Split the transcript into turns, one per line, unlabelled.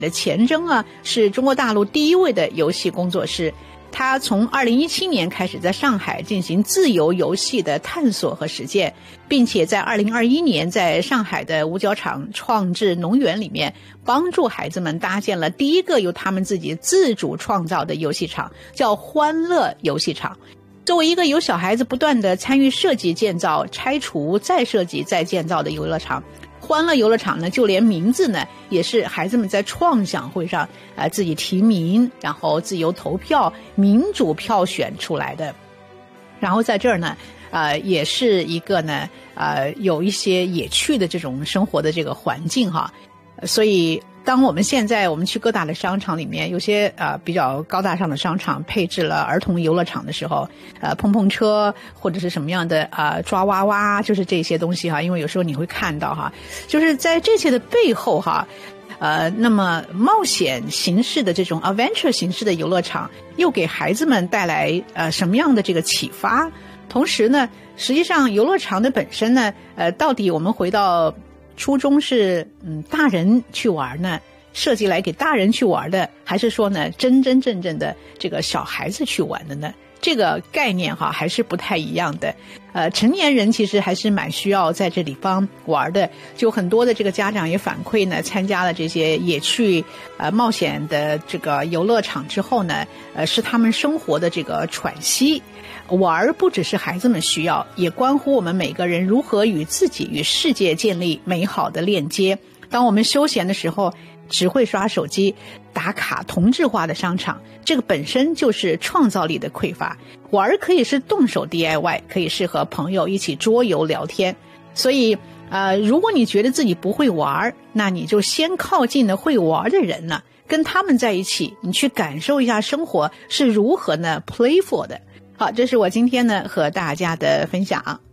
的前征啊，是中国大陆第一位的游戏工作室。他从2017年开始在上海进行自由游戏的探索和实践，并且在2021年在上海的五角场创智农园里面帮助孩子们搭建了第一个由他们自己自主创造的游戏场，叫欢乐游戏场。作为一个由小孩子不断的参与设计、建造、拆除、再设计、再建造的游乐场，欢乐游乐场呢，就连名字呢也是孩子们在创想会上自己提名，然后自由投票、民主票选出来的。然后在这儿呢也是一个呢有一些野趣的这种生活的这个环境哈。所以当我们现在我们去各大的商场里面，有些比较高大上的商场配置了儿童游乐场的时候，碰碰车或者是什么样的抓娃娃，就是这些东西哈。因为有时候你会看到哈，就是在这些的背后哈，那么冒险形式的这种 adventure 形式的游乐场又给孩子们带来什么样的这个启发？同时呢，实际上游乐场的本身呢，到底我们回到初衷是大人去玩呢，设计来给大人去玩的，还是说呢真真正正的这个小孩子去玩的呢？这个概念哈还是不太一样的。成年人其实还是蛮需要在这里方玩的。就很多的这个家长也反馈呢，参加了这些野趣冒险的这个游乐场之后呢，是他们生活的这个喘息。玩不只是孩子们需要，也关乎我们每个人如何与自己与世界建立美好的链接。当我们休闲的时候只会刷手机、打卡同质化的商场，这个本身就是创造力的匮乏。玩可以是动手 DIY， 可以是和朋友一起桌游聊天。所以如果你觉得自己不会玩，那你就先靠近了会玩的人呢，跟他们在一起，你去感受一下生活是如何呢 playful 的。好，这是我今天呢和大家的分享。